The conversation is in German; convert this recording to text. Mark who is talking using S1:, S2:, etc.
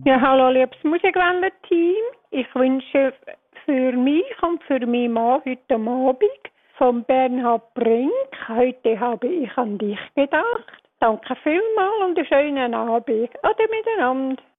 S1: Ja, hallo, liebes Musikwellen-Team. Ich wünsche für mich und für meinen Mann heute Abend von Bernhard Brink. Heute habe ich an dich gedacht. Danke vielmals und einen schönen Abend. Ade miteinander.